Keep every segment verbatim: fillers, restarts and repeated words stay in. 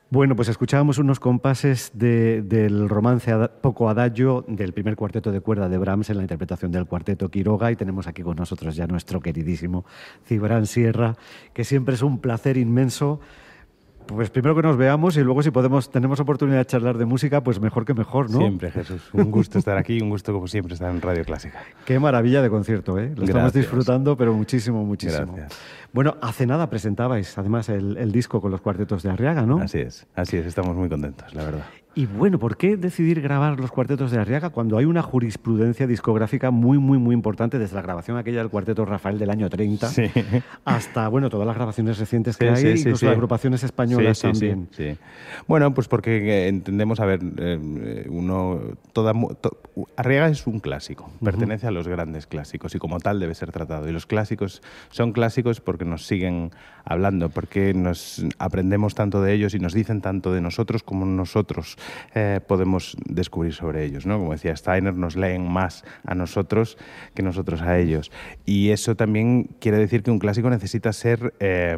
Bueno, pues escuchábamos unos compases de, del romance ad, Poco Adagio del primer cuarteto de cuerda de Brahms en la interpretación del cuarteto Quiroga, y tenemos aquí con nosotros ya nuestro queridísimo Cibrán Sierra, que siempre es un placer inmenso. Pues primero que nos veamos y luego si podemos tenemos oportunidad de charlar de música, pues mejor que mejor, ¿no? Siempre, Jesús. Un gusto estar aquí y un gusto, como siempre, estar en Radio Clásica. Qué maravilla de concierto, ¿eh? Lo Gracias. Estamos disfrutando, pero muchísimo, muchísimo. Gracias. Bueno, hace nada presentabais, además, el, el disco con los cuartetos de Arriaga, ¿no? Así es, así es. Estamos muy contentos, la verdad. Y bueno, ¿por qué decidir grabar los cuartetos de Arriaga cuando hay una jurisprudencia discográfica muy, muy, muy importante desde la grabación aquella del cuarteto Rafael del año treinta sí. hasta, bueno, todas las grabaciones recientes que sí, hay, sí, incluso sí, las sí. agrupaciones españolas sí, sí, también? Sí, sí. Bueno, pues porque entendemos, a ver, eh, uno, toda, to, Arriaga es un clásico, uh-huh. pertenece a los grandes clásicos y como tal debe ser tratado. Y los clásicos son clásicos porque nos siguen hablando, porque nos aprendemos tanto de ellos y nos dicen tanto de nosotros como nosotros eh, podemos descubrir sobre ellos, ¿no? Como decía Steiner, nos leen más a nosotros que nosotros a ellos. Y eso también quiere decir que un clásico necesita ser eh,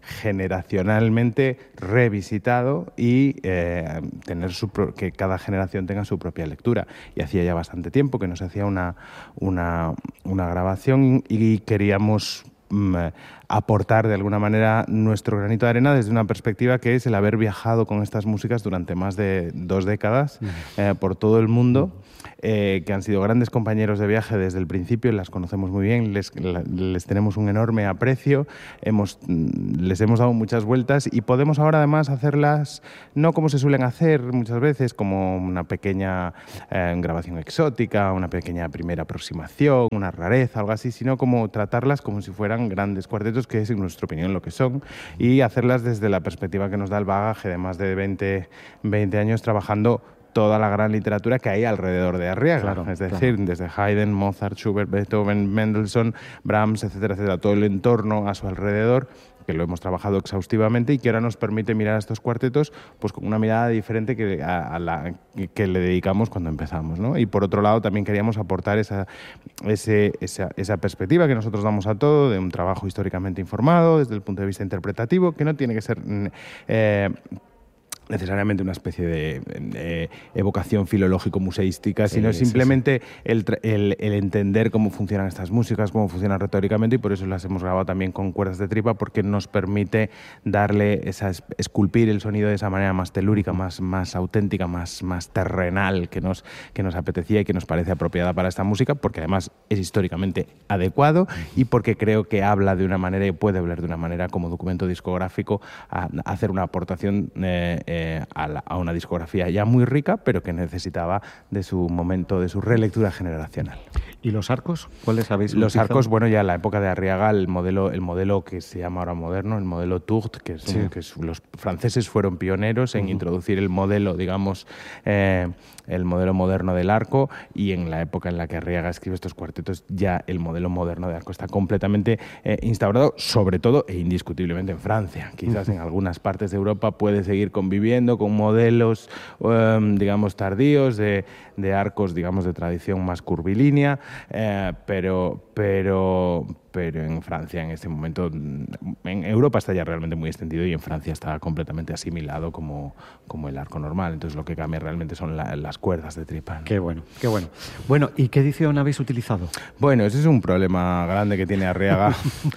generacionalmente revisitado y eh, tener su pro- que cada generación tenga su propia lectura. Y hacía ya bastante tiempo que nos hacía una, una, una grabación y queríamos aportar de alguna manera nuestro granito de arena desde una perspectiva que es el haber viajado con estas músicas durante más de dos décadas eh, por todo el mundo, eh, que han sido grandes compañeros de viaje desde el principio, las conocemos muy bien, les, les tenemos un enorme aprecio, hemos, les hemos dado muchas vueltas y podemos ahora además hacerlas no como se suelen hacer muchas veces, como una pequeña eh, grabación exótica, una pequeña primera aproximación, una rareza, algo así, sino como tratarlas como si fueran grandes cuartetos, que es en nuestra opinión lo que son, y hacerlas desde la perspectiva que nos da el bagaje de más de veinte, veinte años trabajando toda la gran literatura que hay alrededor de Arriaga, claro, es decir, claro. desde Haydn, Mozart, Schubert, Beethoven, Mendelssohn, Brahms, etcétera, etcétera, todo el entorno a su alrededor, que lo hemos trabajado exhaustivamente y que ahora nos permite mirar a estos cuartetos pues con una mirada diferente que, a, a la que le dedicamos cuando empezamos, ¿no? Y por otro lado también queríamos aportar esa, ese, esa, esa perspectiva que nosotros damos a todo, de un trabajo históricamente informado, desde el punto de vista interpretativo, que no tiene que ser eh, necesariamente una especie de, de evocación filológico-museística, sí, sino simplemente sí, sí. El, el, el entender cómo funcionan estas músicas, cómo funcionan retóricamente, y por eso las hemos grabado también con cuerdas de tripa, porque nos permite darle esa, esculpir el sonido de esa manera más telúrica, más, más auténtica, más, más terrenal que nos, que nos apetecía y que nos parece apropiada para esta música, porque además es históricamente adecuado y porque creo que habla de una manera y puede hablar de una manera como documento discográfico a, a hacer una aportación eh, eh, A, la, a una discografía ya muy rica, pero que necesitaba de su momento, de su relectura generacional. ¿Y los arcos? ¿Cuáles habéis Los utilizado? arcos, bueno, ya en la época de Arriaga, el modelo, el modelo que se llama ahora moderno, el modelo Tourt, que, es un, sí. que es, los franceses fueron pioneros en uh-huh. introducir el modelo, digamos, eh, el modelo moderno del arco, y en la época en la que Arriaga escribe estos cuartetos, ya el modelo moderno de arco está completamente eh, instaurado, sobre todo e indiscutiblemente en Francia. Quizás uh-huh. en algunas partes de Europa puede seguir conviviendo con modelos, um, digamos, tardíos de, de arcos, digamos, de tradición más curvilínea, eh, pero, pero, pero en Francia en este momento, en Europa está ya realmente muy extendido y en Francia está completamente asimilado como, como el arco normal. Entonces lo que cambia realmente son la, las cuerdas de tripa, ¿no? Qué bueno, qué bueno. Bueno, ¿y qué edición habéis utilizado? Bueno, ese es un problema grande que tiene Arriaga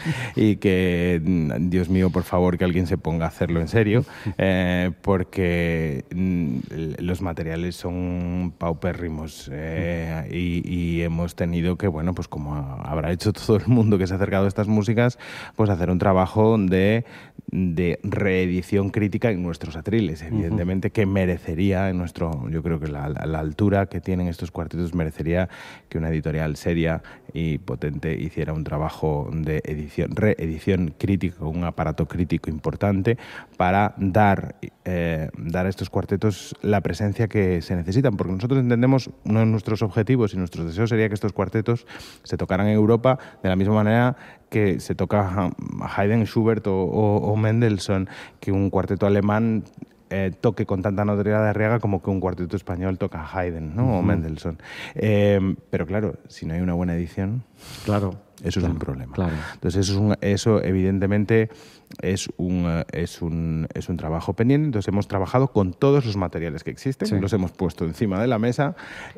y que, Dios mío, por favor, que alguien se ponga a hacerlo en serio, eh, porque los materiales son paupérrimos eh, y, y hemos tenido que, bueno, pues como habrá hecho todo el mundo que se ha acercado a estas músicas, pues hacer un trabajo de, de reedición crítica en nuestros atriles, evidentemente, uh-huh. que merecería, en nuestro, yo creo que la, la altura que tienen estos cuartetos merecería que una editorial seria y potente hiciera un trabajo de edición, reedición crítica, un aparato crítico importante para dar, eh, dar a estos cuartetos la presencia que se necesitan, porque nosotros entendemos, uno de nuestros objetivos y nuestros deseos sería que estos cuartetos se tocaran en Europa de la misma manera que se toca Haydn, Schubert o, o, o Mendelssohn, que un cuarteto alemán Eh, toque con tanta notoriedad de Arriaga como que un cuarteto español toca Haydn, ¿no? Uh-huh. o Mendelssohn. Eh, pero claro, si no hay una buena edición... Claro, Eso claro, es un problema. Claro. Entonces, eso, es un, eso evidentemente es un, es, un, es un trabajo pendiente. Entonces, hemos trabajado con todos los materiales que existen, sí. los hemos puesto encima de la mesa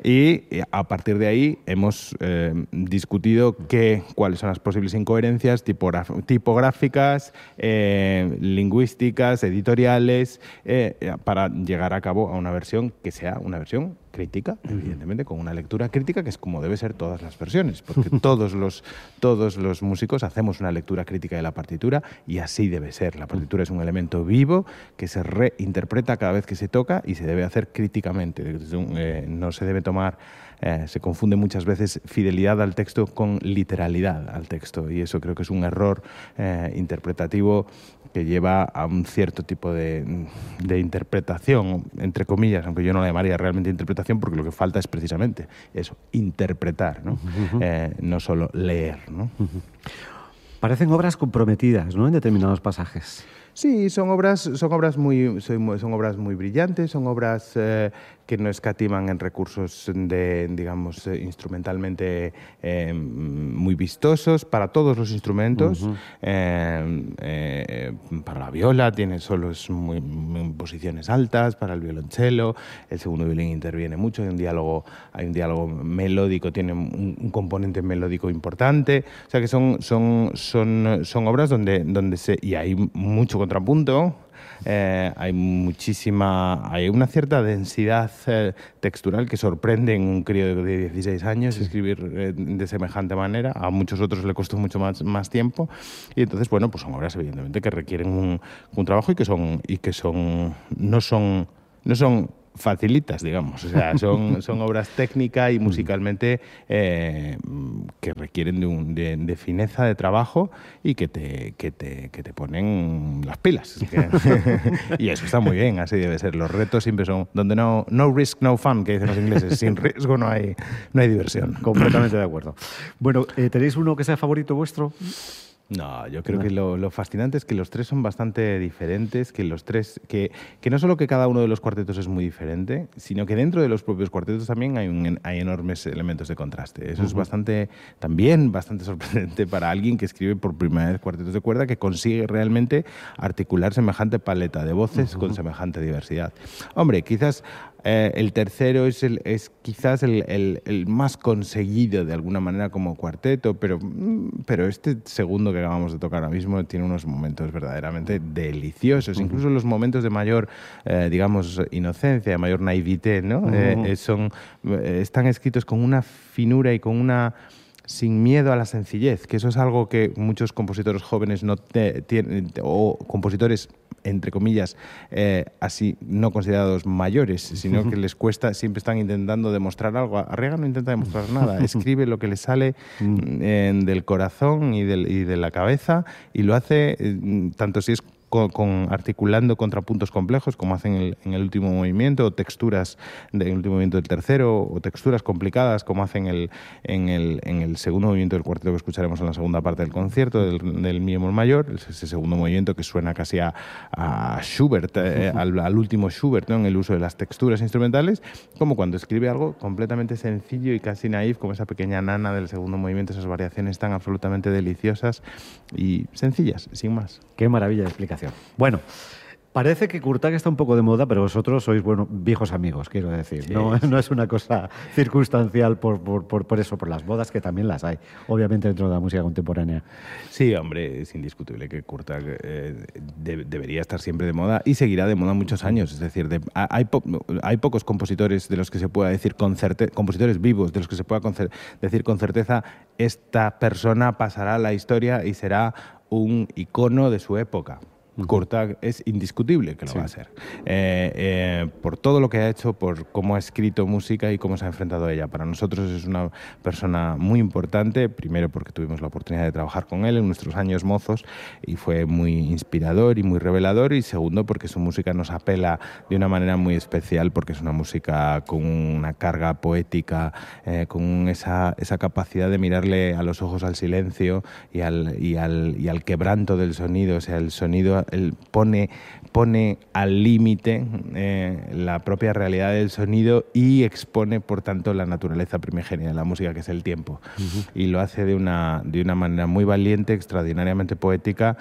y a partir de ahí hemos eh, discutido qué, cuáles son las posibles incoherencias tipográficas, eh, lingüísticas, editoriales, eh, para llegar a cabo a una versión que sea una versión crítica, evidentemente, con una lectura crítica que es como debe ser todas las versiones, porque todos los, todos los músicos hacemos una lectura crítica de la partitura y así debe ser. La partitura es un elemento vivo que se reinterpreta cada vez que se toca y se debe hacer críticamente. Eh, no se debe tomar, eh, se confunde muchas veces fidelidad al texto con literalidad al texto y eso creo que es un error eh, interpretativo que lleva a un cierto tipo de, de interpretación, entre comillas, aunque yo no la llamaría realmente interpretación, porque lo que falta es precisamente eso, interpretar, ¿no? Uh-huh. eh, no solo leer, ¿no? Uh-huh. Parecen obras comprometidas, ¿no?, en determinados pasajes. Sí, son obras, son obras muy, son, son obras muy brillantes, son obras eh, que no escatiman en recursos de, digamos, eh, instrumentalmente eh, muy vistosos para todos los instrumentos. Uh-huh. eh, eh, para la viola tiene solos muy, muy, en posiciones altas, para el violonchelo, el segundo violín interviene mucho, hay un diálogo, hay un diálogo melódico, tiene un, un componente melódico importante. O sea que son, son, son, son obras donde, donde se, y hay mucho contrapunto. Eh, hay muchísima, hay una cierta densidad eh, textural que sorprende en un crío de dieciséis años sí. escribir eh, de semejante manera. A muchos otros le costó mucho más, más tiempo y entonces, bueno, pues son obras evidentemente que requieren un, un trabajo y que son y que son no son no son facilitas, digamos. O sea, son, son obras técnicas y musicalmente eh, que requieren de, un, de, de fineza de trabajo y que te, que te, que te ponen las pilas. Y eso está muy bien, así debe ser. Los retos siempre son donde no, no risk, no fun, que dicen los ingleses. Sin riesgo no hay, no hay diversión. Completamente de acuerdo. Bueno, eh, ¿tenéis uno que sea favorito vuestro? No, yo creo no. que lo, lo fascinante es que los tres son bastante diferentes, que los tres, que, que no solo que cada uno de los cuartetos es muy diferente, sino que dentro de los propios cuartetos también hay, un, hay enormes elementos de contraste. Eso uh-huh. es bastante, también bastante sorprendente para alguien que escribe por primera vez cuartetos de cuerda, que consigue realmente articular semejante paleta de voces uh-huh. con semejante diversidad. Hombre, quizás Eh, el tercero es, el, es quizás el, el, el más conseguido de alguna manera como cuarteto, pero, pero este segundo que acabamos de tocar ahora mismo tiene unos momentos verdaderamente deliciosos, uh-huh. incluso los momentos de mayor, eh, digamos, inocencia, de mayor naivete, ¿no? Uh-huh. eh, son, eh, están escritos con una finura y con una sin miedo a la sencillez, que eso es algo que muchos compositores jóvenes no te, tienen, o compositores entre comillas, eh, así no considerados mayores, sino que les cuesta, siempre están intentando demostrar algo. Arriaga no intenta demostrar nada, escribe lo que le sale eh, del corazón y, del, y de la cabeza y lo hace, eh, tanto si es Con, con articulando contrapuntos complejos, como hacen en el, en el último movimiento, o texturas del de, último movimiento del tercero, o texturas complicadas, como hacen el, en, el, en el segundo movimiento del cuarteto que escucharemos en la segunda parte del concierto, del, del mi bemol mayor, ese segundo movimiento que suena casi a, a Schubert, eh, al, al último Schubert, ¿no? En el uso de las texturas instrumentales, como cuando escribe algo completamente sencillo y casi naif, como esa pequeña nana del segundo movimiento, esas variaciones tan absolutamente deliciosas y sencillas, sin más. Qué maravilla de explicación. Bueno, parece que Kurtág está un poco de moda, pero vosotros sois bueno, viejos amigos, quiero decir. Sí, no, sí. no es una cosa circunstancial por, por, por, por eso, por las bodas, que también las hay, obviamente dentro de la música contemporánea. Sí, hombre, es indiscutible que Kurtág eh, de, debería estar siempre de moda y seguirá de moda muchos años. Es decir, de, hay, po, hay pocos compositores de los que se pueda decir con certeza, compositores vivos de los que se pueda con, decir con certeza, esta persona pasará a la historia y será un icono de su época. Kurtág es indiscutible que lo sí. va a ser. Eh, eh, por todo lo que ha hecho, por cómo ha escrito música y cómo se ha enfrentado a ella. Para nosotros es una persona muy importante, primero porque tuvimos la oportunidad de trabajar con él en nuestros años mozos y fue muy inspirador y muy revelador, y segundo porque su música nos apela de una manera muy especial, porque es una música con una carga poética, eh, con esa, esa capacidad de mirarle a los ojos al silencio y al, y al, y al quebranto del sonido, o sea, el sonido la, el pone, pone al límite eh, la propia realidad del sonido y expone, por tanto, la naturaleza primigenia de la música, que es el tiempo. Uh-huh. Y lo hace de una, de una manera muy valiente, extraordinariamente poética,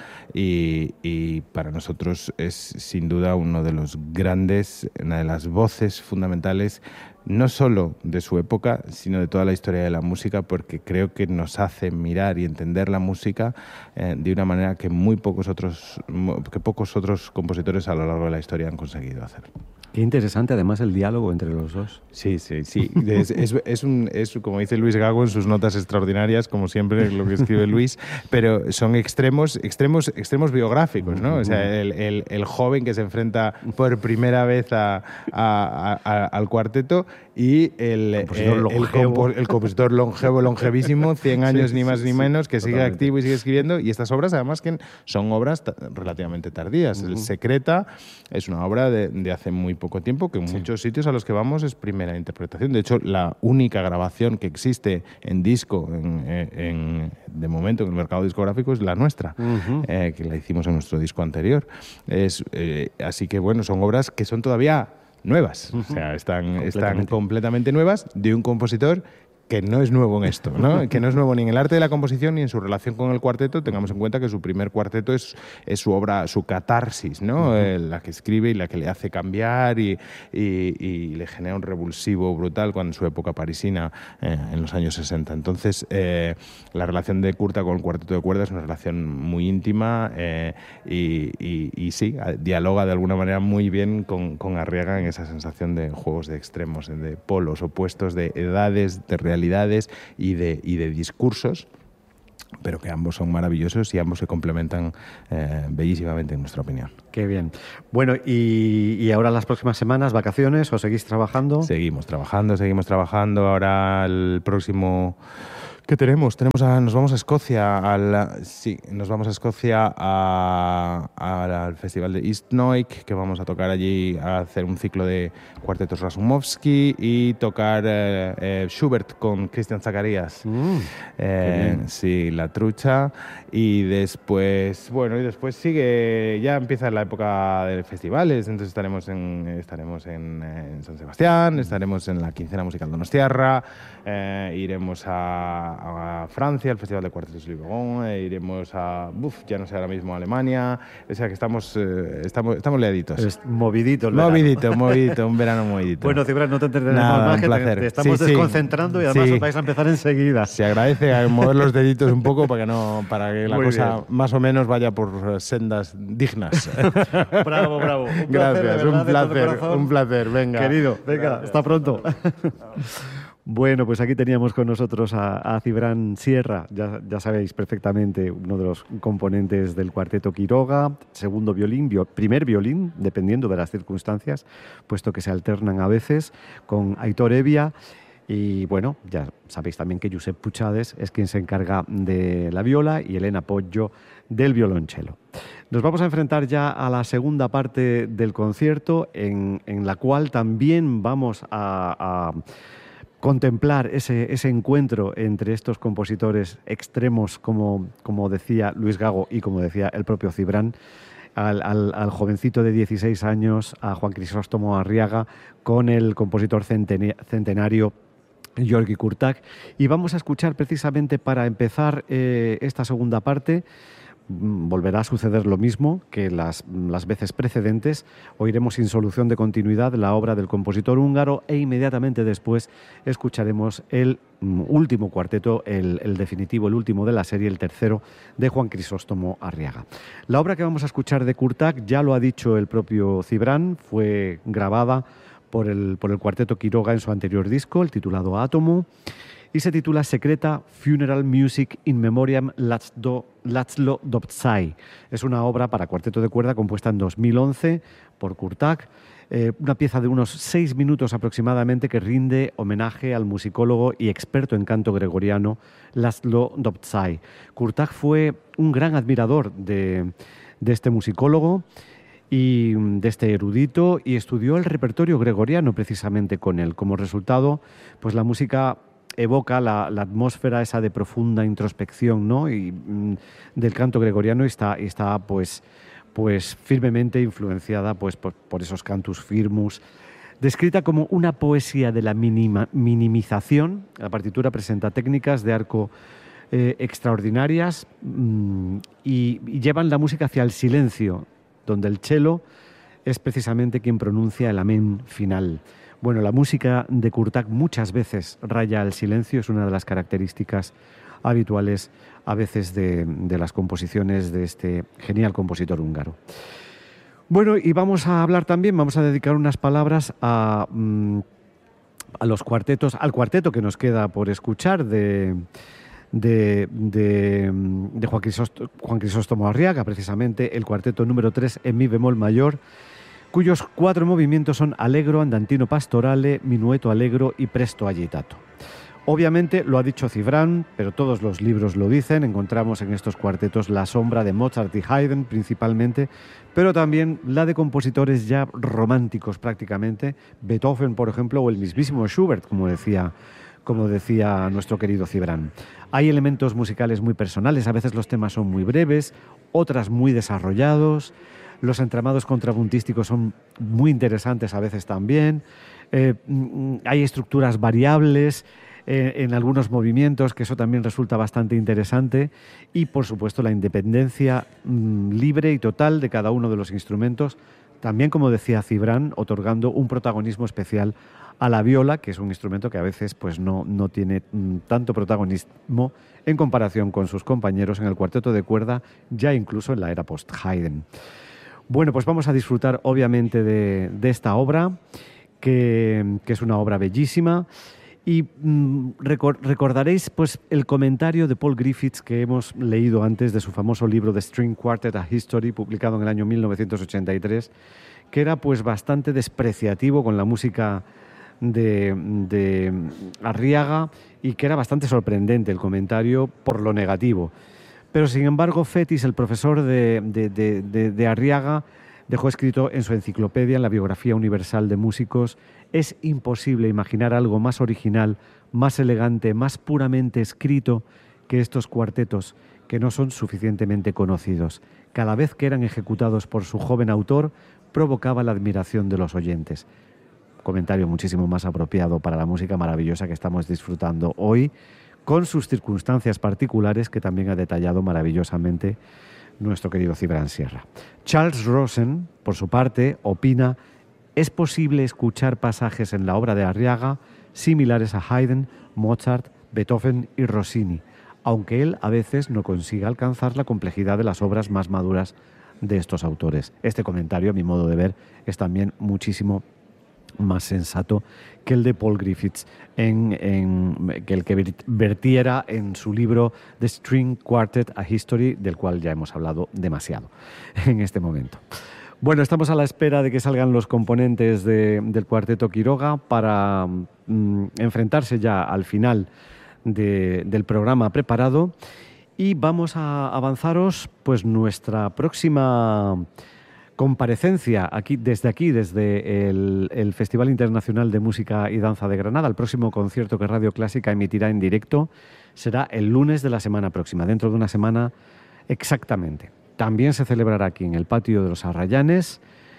y, y para nosotros es sin duda uno de los grandes, una de las voces fundamentales, no solo de su época, sino de toda la historia de la música, porque creo que nos hace mirar y entender la música eh, de una manera que muy pocos otros, que pocos otros compositores a lo largo de la historia han conseguido hacer. Qué interesante, además, el diálogo entre los dos. Sí, sí, sí. Es, es, es, un, es, como dice Luis Gago en sus notas extraordinarias, como siempre lo que escribe Luis, pero son extremos, extremos, extremos biográficos, ¿no? O sea, el, el, el joven que se enfrenta por primera vez a, a, a, al cuarteto y el, el, compositor, el, el, compo, el compositor longevo, longevísimo, cien años sí, ni más sí, ni menos, que totalmente. Sigue activo y sigue escribiendo. Y estas obras, además, que son obras relativamente tardías. Uh-huh. El Secreta es una obra de, de hace muy poco tiempo, que en sí. muchos sitios a los que vamos es primera interpretación. De hecho, la única grabación que existe en disco, en, en, de momento, en el mercado discográfico, es la nuestra, uh-huh. eh, que la hicimos en nuestro disco anterior. Es, eh, así que, bueno, son obras que son todavía nuevas, uh-huh. o sea, están completamente. están completamente nuevas, de un compositor que no es nuevo en esto, ¿no? Que no es nuevo ni en el arte de la composición ni en su relación con el cuarteto. Tengamos en cuenta que su primer cuarteto es, es su obra, su catarsis, ¿no? Uh-huh. eh, la que escribe y la que le hace cambiar y, y, y le genera un revulsivo brutal cuando en su época parisina, eh, en los años sesenta. Entonces, eh, la relación de Kurtág con el cuarteto de cuerdas es una relación muy íntima eh, y, y, y sí, dialoga de alguna manera muy bien con, con Arriaga en esa sensación de juegos de extremos, de polos opuestos, de edades, de realidad y de, y de discursos, pero que ambos son maravillosos y ambos se complementan eh, bellísimamente, en nuestra opinión. Qué bien. Bueno, y, y ahora las próximas semanas, vacaciones, ¿o seguís trabajando? Seguimos trabajando, seguimos trabajando. Ahora el próximo... ¿Qué tenemos? Tenemos a, nos vamos a Escocia, a la, sí, nos vamos a Escocia a, a, al Festival de East Noik, que vamos a tocar allí, a hacer un ciclo de cuartetos Razumovsky y tocar eh, eh, Schubert con Christian Zacarías. Mm, eh, sí, La Trucha. Y después, bueno, y después sigue, ya empieza la época de festivales, entonces estaremos en, estaremos en, en San Sebastián, estaremos en la Quincena Musical Donostiarra, eh, iremos a, a Francia, al Festival de Cuartetos de Libogón, e iremos a, uf, ya no sé ahora mismo, a Alemania, o sea que estamos, eh, estamos, estamos leaditos. Es movidito el verano. Movidito, movidito, un verano movidito. Bueno, Cibran, no te entretenemos más, que te, te estamos sí, desconcentrando sí, y además sí. os vais a empezar enseguida. Se agradece mover los deditos un poco para que no, para que la Muy cosa bien. más o menos vaya por sendas dignas. Bravo, bravo. Un Gracias, placer, un placer, un placer, venga. Querido, venga, Gracias. hasta pronto. Bueno, pues aquí teníamos con nosotros a, a Cibran Sierra, ya, ya sabéis perfectamente, uno de los componentes del cuarteto Quiroga, segundo violín, bio, primer violín, dependiendo de las circunstancias, puesto que se alternan a veces, con Aitor Evia. Y bueno, ya sabéis también que Josep Puchades es quien se encarga de la viola y Elena Poggio del violonchelo. Nos vamos a enfrentar ya a la segunda parte del concierto, en, en la cual también vamos a, a contemplar ese, ese encuentro entre estos compositores extremos, como, como decía Luis Gago y como decía el propio Cibran, al, al, al jovencito de dieciséis años, a Juan Crisóstomo Arriaga, con el compositor centenario György Kurtág. Y vamos a escuchar precisamente para empezar eh, esta segunda parte. Volverá a suceder lo mismo que las, las veces precedentes. Oiremos sin solución de continuidad la obra del compositor húngaro e inmediatamente después escucharemos el último cuarteto, el, el definitivo, el último de la serie, el tercero, de Juan Crisóstomo Arriaga. La obra que vamos a escuchar de Kurtág, ya lo ha dicho el propio Cibran, fue grabada por el, por el cuarteto Quiroga en su anterior disco, el titulado Átomo, y se titula Secreta Funeral Music in Memoriam László Dobzsai. Es una obra para cuarteto de cuerda compuesta en dos mil once por Kurtág, eh, una pieza de unos seis minutos aproximadamente que rinde homenaje al musicólogo y experto en canto gregoriano László Dobzsai. Kurtág fue un gran admirador de, de este musicólogo y de este erudito, y estudió el repertorio gregoriano precisamente con él. Como resultado, pues la música evoca la, la atmósfera esa de profunda introspección, ¿no? Y mm, del canto gregoriano, y está, está pues, pues firmemente influenciada pues, por, por esos cantus firmus, descrita como una poesía de la minima, minimización. La partitura presenta técnicas de arco eh, extraordinarias mmm, y, y llevan la música hacia el silencio, donde el cello es precisamente quien pronuncia el amén final. Bueno, la música de Kurtág muchas veces raya al silencio, es una de las características habituales a veces de, de las composiciones de este genial compositor húngaro. Bueno, y vamos a hablar también, vamos a dedicar unas palabras a, a los cuartetos, al cuarteto que nos queda por escuchar de, de, de, de Juan Crisóstomo, Juan Crisóstomo Arriaga, precisamente el cuarteto número tres en mi bemol mayor, cuyos cuatro movimientos son Allegro, Andantino pastorale, Minueto allegro y Presto agitato. Obviamente lo ha dicho Cifrán, pero todos los libros lo dicen. Encontramos en estos cuartetos la sombra de Mozart y Haydn principalmente, pero también la de compositores ya románticos prácticamente, Beethoven, por ejemplo, o el mismísimo Schubert, como decía, como decía nuestro querido Cifrán. Hay elementos musicales muy personales, a veces los temas son muy breves, otras muy desarrollados, los entramados contrapuntísticos son muy interesantes a veces también, eh, hay estructuras variables en algunos movimientos, que eso también resulta bastante interesante, y por supuesto la independencia mmm, libre y total de cada uno de los instrumentos, también, como decía Cifrán, otorgando un protagonismo especial a la viola, que es un instrumento que a veces pues, no, no tiene mmm, tanto protagonismo en comparación con sus compañeros en el cuarteto de cuerda, ya incluso en la era post-Haydn. Bueno, pues vamos a disfrutar obviamente de, de esta obra, que, que es una obra bellísima. Y mmm, record, recordaréis pues, el comentario de Paul Griffiths que hemos leído antes de su famoso libro The String Quartet, A History, publicado en el año mil novecientos ochenta y tres, que era pues, bastante despreciativo con la música de, de Arriaga y que era bastante sorprendente el comentario por lo negativo. Pero sin embargo Fétis, el profesor de, de, de, de, de Arriaga, dejó escrito en su enciclopedia, en la biografía universal de músicos: es imposible imaginar algo más original, más elegante, más puramente escrito que estos cuartetos, que no son suficientemente conocidos. Cada vez que eran ejecutados por su joven autor, provocaba la admiración de los oyentes. Comentario muchísimo más apropiado para la música maravillosa que estamos disfrutando hoy, con sus circunstancias particulares que también ha detallado maravillosamente nuestro querido Cifrán Sierra. Charles Rosen, por su parte, opina: es posible escuchar pasajes en la obra de Arriaga similares a Haydn, Mozart, Beethoven y Rossini, aunque él a veces no consiga alcanzar la complejidad de las obras más maduras de estos autores. Este comentario, a mi modo de ver, es también muchísimo más sensato que el de Paul Griffiths, en, en, que el que vertiera en su libro The String Quartet, A History, del cual ya hemos hablado demasiado en este momento. Bueno, estamos a la espera de que salgan los componentes de, del Cuarteto Quiroga para mm, enfrentarse ya al final de, del programa preparado, y vamos a avanzaros pues nuestra próxima comparecencia aquí, desde aquí, desde el, el Festival Internacional de Música y Danza de Granada. El próximo concierto que Radio Clásica emitirá en directo será el lunes de la semana próxima, dentro de una semana exactamente. También se celebrará aquí en el patio de los Arrayanes,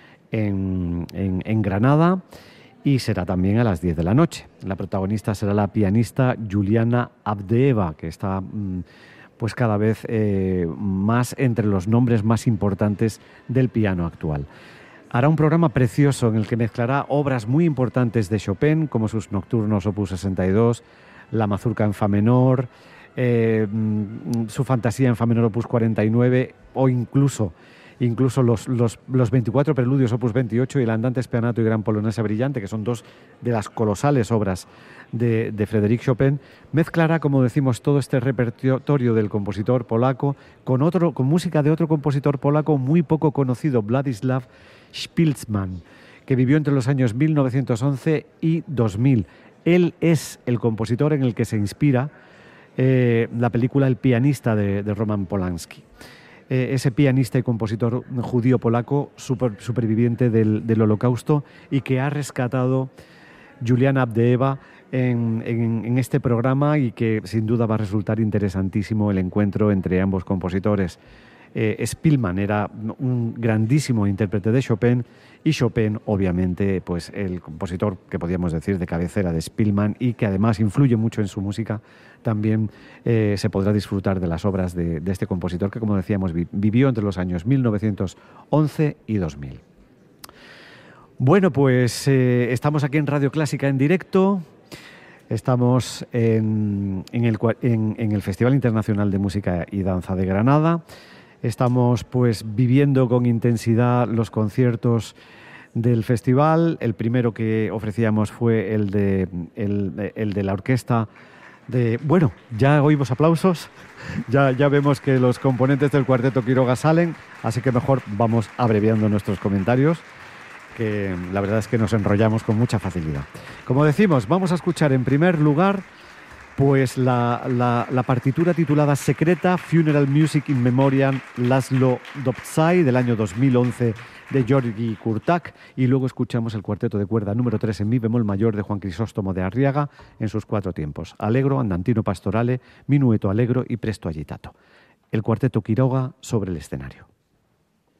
en, en, en Granada, y será también a las diez de la noche. La protagonista será la pianista Juliana Avdeeva, que está pues cada vez eh, más entre los nombres más importantes del piano actual. Hará un programa precioso en el que mezclará obras muy importantes de Chopin, como sus nocturnos opus sesenta y dos, la mazurca en fa menor, eh, su fantasía en fa menor opus cuarenta y nueve, o incluso, incluso los, los, los veinticuatro preludios opus veintiocho y el andante spianato y gran polonesa brillante, que son dos de las colosales obras de, de Frédéric Chopin. Mezclará, como decimos, todo este repertorio del compositor polaco con, otro, con música de otro compositor polaco muy poco conocido, Władysław Szpilman, que vivió entre los años mil novecientos once y dos mil. Él es el compositor en el que se inspira eh, la película El pianista de, de Roman Polanski. Eh, ese pianista y compositor judío polaco super, superviviente del, del Holocausto, y que ha rescatado Juliana Avdeeva en, en, en este programa, y que sin duda va a resultar interesantísimo el encuentro entre ambos compositores. eh, Spielmann era un grandísimo intérprete de Chopin y Chopin, obviamente, pues el compositor que podríamos decir de cabecera de Spielmann y que además influye mucho en su música. También eh, se podrá disfrutar de las obras de, de este compositor que, como decíamos, vi, vivió entre los años mil novecientos once y dos mil. Bueno, pues eh, estamos aquí en Radio Clásica en directo. Estamos en, en, el, en, en el Festival Internacional de Música y Danza de Granada. Estamos pues viviendo con intensidad los conciertos del festival. El primero que ofrecíamos fue el de, el, el de la orquesta de... Bueno, ya oímos aplausos, ya, ya vemos que los componentes del Cuarteto Quiroga salen, así que mejor vamos abreviando nuestros comentarios, que la verdad es que nos enrollamos con mucha facilidad. Como decimos, vamos a escuchar en primer lugar pues la, la, la partitura titulada Secreta, Funeral Music in Memoriam Laszlo Dobzai del año dos mil once de Georgi Kurtak, y luego escuchamos el cuarteto de cuerda número tres en mi bemol mayor de Juan Crisóstomo de Arriaga en sus cuatro tiempos: Allegro, Andantino Pastorale, Minueto Allegro y Presto Agitato. El Cuarteto Quiroga sobre el escenario.